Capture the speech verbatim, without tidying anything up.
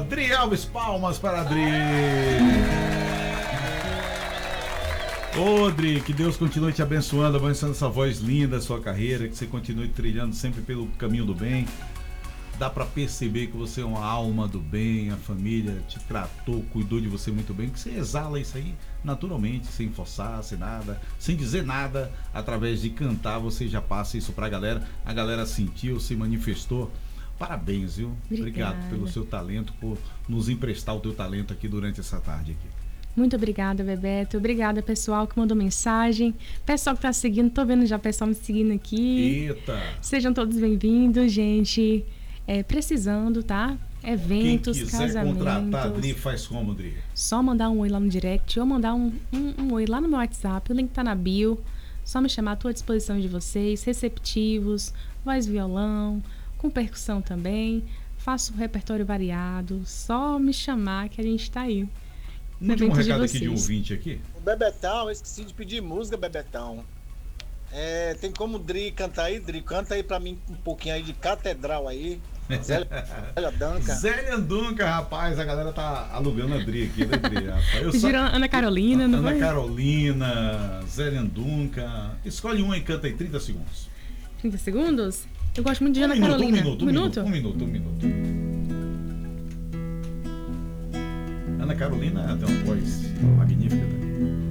Dri Alves, palmas para a Dri. Ô, Dri, que Deus continue te abençoando, abençoando essa voz linda, sua carreira, que você continue trilhando sempre pelo caminho do bem. Dá pra perceber que você é uma alma do bem, a família te tratou, cuidou de você muito bem, que você exala isso aí naturalmente, sem forçar, sem nada, sem dizer nada, através de cantar, você já passa isso pra galera, a galera sentiu, se manifestou. Parabéns, viu? Obrigada. Obrigado pelo seu talento, por nos emprestar o teu talento aqui durante essa tarde aqui. Muito obrigada, Bebeto. Obrigada, pessoal que mandou mensagem. Pessoal que tá seguindo, tô vendo já o pessoal me seguindo aqui. Eita! Sejam todos bem-vindos, gente. É, precisando, tá? Eventos, Quem quiser casamentos. contratar a Dri, faz como, Dri? Só mandar um oi lá no direct ou mandar um, um, um oi lá no meu WhatsApp. O link tá na bio. Só me chamar, tô à disposição de vocês. Receptivos, voz violão, com percussão também. Faço um repertório variado. Só me chamar que a gente tá aí. Um último recado aqui de um ouvinte aqui. O Bebetão, eu esqueci de pedir música, Bebetão. É, tem como Dri cantar aí? Dri, canta aí pra mim um pouquinho aí de Catedral aí. Zélia Duncan. Zélia Duncan, rapaz, a galera tá alugando a Dri aqui, né, Dri? Rapaz, eu Pediram só... Ana Carolina, não Ana foi? Carolina, Zélia Duncan. Escolhe um e canta aí, trinta segundos. trinta segundos? Eu gosto muito de Um Ana minuto, Carolina. um minuto, um minuto, um minuto, um minuto. Ana Carolina tem uma voz magnífica, né?